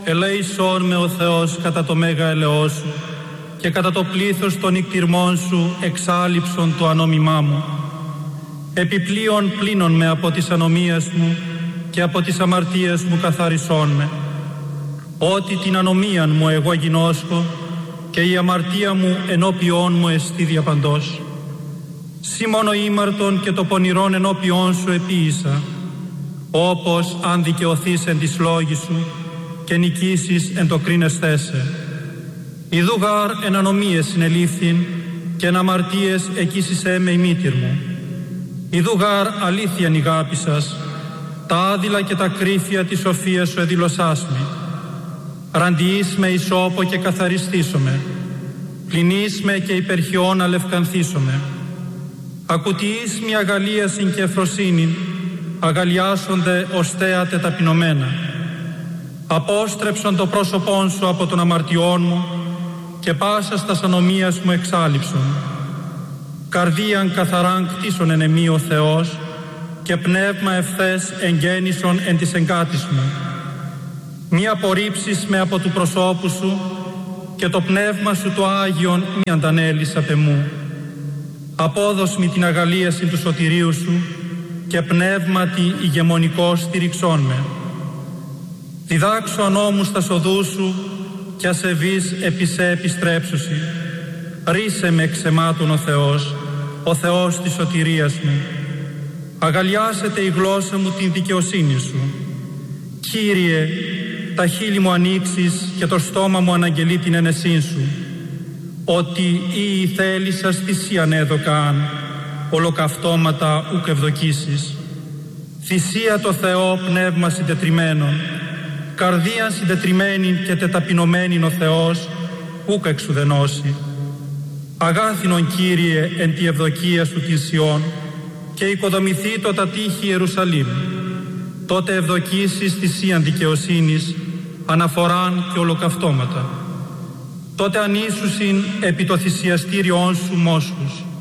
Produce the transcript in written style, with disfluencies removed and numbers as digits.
ελέησόν με ο Θεός κατά το μέγα ελεός σου και κατά το πλήθος των νικτυρμών σου εξάλειψον το ανόμημά μου. Επιπλέον πλύνον με από τις ανομίες μου και από τις αμαρτίες μου καθαρισόν με. Ότι την ανομίαν μου εγώ γινώσκω και η αμαρτία μου ενώπιόν μου εστί διαπαντός. Σύ μόνο ήμαρτον και το πονηρόν ενώπιόν σου επίησα, όπως αν δικαιωθείς εν της λόγης σου και νικήσεις εν το κρίνεσθέ σε. Ιδού γάρ εν ανομίες συνελήφθην και εν αμαρτίες εκείσισέ με η μήτυρ μου. Ιδού γάρ αλήθειαν η γάπη σας, τα άδειλα και τα κρύφια της σοφίας σου εδήλωσάς με. Ραντιείς με ισόπο και καθαριστήσομαι, πλυνείς με και υπερχιών αλευκανθήσομαι. Ακουτιείς μια αγαλίασιν και ευφροσύνην, αγαλιάσονται ως θέατε ταπεινωμένα. Απόστρεψον το πρόσωπόν σου από των αμαρτιών μου και πάσας τας ανομίας μου εξάλειψον. Καρδίαν καθαράν κτίσον εν εμεί ο Θεός και πνεύμα ευθές εγγέννησον εν της εγκάτης μου. Μη απορρίψεις με από του προσώπου σου και το πνεύμα σου το Άγιον μη αντανέλεις απ' εμού. Απόδος μη την αγαλίαση του σωτηρίου σου και πνεύματι ηγεμονικό στηριξόν με. Διδάξω ανώμους τα οδούς σου και ασεβείς επί σε επιστρέψουσι. Ρίσε με εξαιμάτων ο Θεός της σωτηρίας μου. Αγαλιάσετε η γλώσσα μου την δικαιοσύνη σου. Κύριε, τα χείλη μου ανοίξεις και το στόμα μου αναγγελεί την ενεσήν σου. Ότι η θέλησας θυσίαν έδωκαν, ολοκαυτώματα ουκ ευδοκίσεις. Θυσία το Θεό πνεύμα συντετριμένον, καρδίαν συντετριμένην και τεταπεινωμένην ο Θεός ουκ εξουδενώσει. Αγάθινον Κύριε εν τη ευδοκία σου την Σιών και οικοδομηθεί το τα τείχη Ιερουσαλήμ. Τότε ευδοκίσεις θυσίαν δικαιοσύνης, αναφοράν και ολοκαυτώματα. Τότε ανήσουσιν επί το θυσιαστήριόν σου μόσχους.